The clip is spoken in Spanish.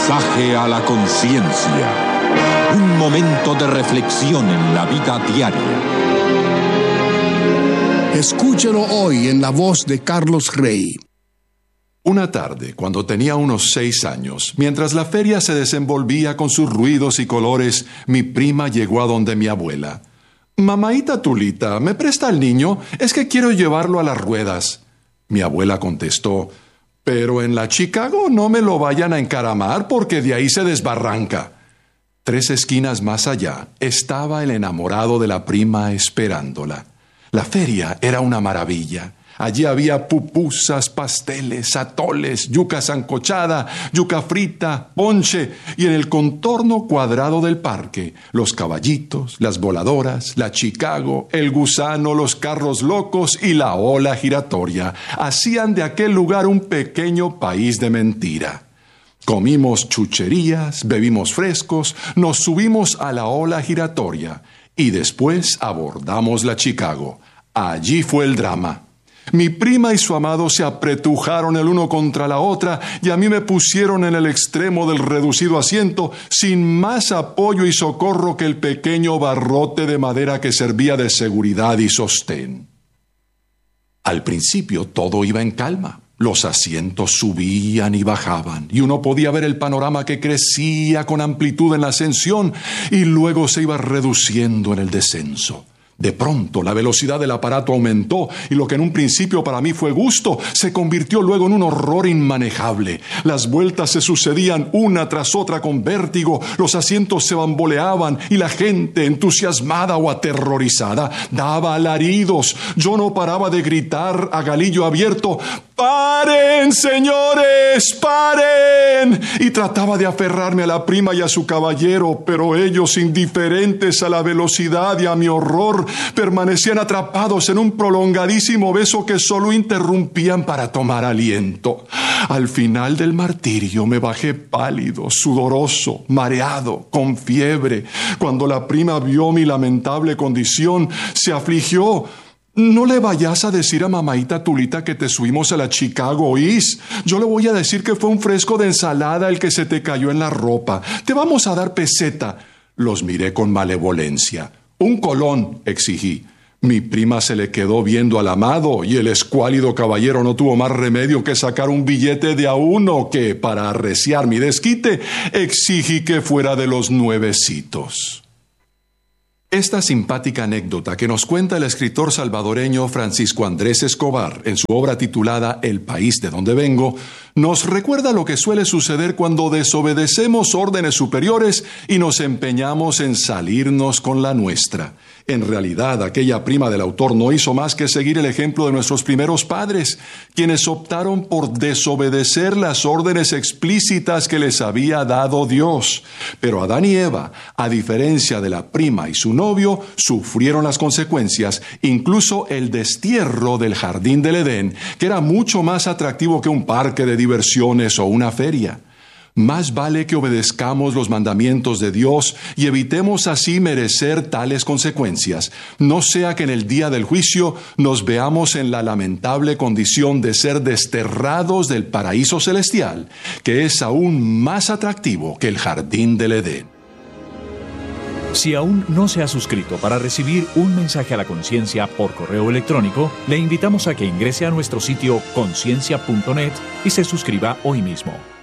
Mensaje a la conciencia. Un momento de reflexión en la vida diaria. Escúchelo hoy en la voz de Carlos Rey. Una tarde, cuando tenía unos 6 años, mientras la feria se desenvolvía con sus ruidos y colores, mi prima llegó a donde mi abuela. «Mamaita Tulita, ¿me presta el niño? Es que quiero llevarlo a las ruedas». Mi abuela contestó: «Pero en la Chicago no me lo vayan a encaramar porque de ahí se desbarranca». 3 esquinas más allá estaba el enamorado de la prima esperándola. La feria era una maravilla. Allí había pupusas, pasteles, atoles, yuca sancochada, yuca frita, ponche, y en el contorno cuadrado del parque, los caballitos, las voladoras, la Chicago, el gusano, los carros locos y la ola giratoria hacían de aquel lugar un pequeño país de mentira. Comimos chucherías, bebimos frescos, nos subimos a la ola giratoria y después abordamos la Chicago. Allí fue el drama. Mi prima y su amado se apretujaron el uno contra la otra y a mí me pusieron en el extremo del reducido asiento sin más apoyo y socorro que el pequeño barrote de madera que servía de seguridad y sostén. Al principio todo iba en calma. Los asientos subían y bajaban, y uno podía ver el panorama que crecía con amplitud en la ascensión y luego se iba reduciendo en el descenso. De pronto la velocidad del aparato aumentó y lo que en un principio para mí fue gusto se convirtió luego en un horror inmanejable. Las vueltas se sucedían una tras otra con vértigo, los asientos se bamboleaban y la gente, entusiasmada o aterrorizada, daba alaridos. Yo no paraba de gritar a galillo abierto: ¡Paren, señores! ¡Paren! Y trataba de aferrarme a la prima y a su caballero, pero ellos, indiferentes a la velocidad y a mi horror, permanecían atrapados en un prolongadísimo beso que solo interrumpían para tomar aliento. Al final del martirio me bajé pálido, sudoroso, mareado, con fiebre. Cuando la prima vio mi lamentable condición, se afligió. «No le vayas a decir a mamaita Tulita que te subimos a la Chicago, ¿oís? Yo le voy a decir que fue un fresco de ensalada el que se te cayó en la ropa. Te vamos a dar peseta». Los miré con malevolencia. «Un colón», exigí. Mi prima se le quedó viendo al amado y el escuálido caballero no tuvo más remedio que sacar un billete de a 1 que, para arreciar mi desquite, exigí que fuera de los 9. Esta simpática anécdota que nos cuenta el escritor salvadoreño Francisco Andrés Escobar en su obra titulada El país de donde vengo, nos recuerda lo que suele suceder cuando desobedecemos órdenes superiores y nos empeñamos en salirnos con la nuestra. En realidad, aquella prima del autor no hizo más que seguir el ejemplo de nuestros primeros padres, quienes optaron por desobedecer las órdenes explícitas que les había dado Dios. Pero Adán y Eva, a diferencia de la prima y su novio, sufrieron las consecuencias, incluso el destierro del jardín del Edén, que era mucho más atractivo que un parque de diversiones o una feria. Más vale que obedezcamos los mandamientos de Dios y evitemos así merecer tales consecuencias, no sea que en el día del juicio nos veamos en la lamentable condición de ser desterrados del paraíso celestial, que es aún más atractivo que el jardín del Edén. Si aún no se ha suscrito para recibir un mensaje a la conciencia por correo electrónico, le invitamos a que ingrese a nuestro sitio conciencia.net y se suscriba hoy mismo.